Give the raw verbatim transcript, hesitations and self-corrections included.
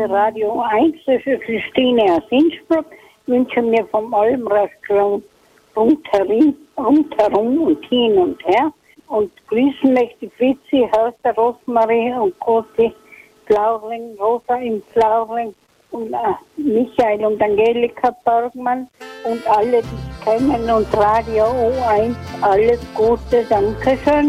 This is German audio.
alle Radio eins, das ist Christine aus Innsbruck, wünsche mir vom Almraskron rundherum, rundherum und hin und her. Und grüßen möchte Fritzi, Haus der Rosmarie und Kosi, Flauring, Rosa im Flauring und äh, Michael und Angelika Bergmann und alle, die ich kennen und Radio O eins. Alles Gute, danke schön.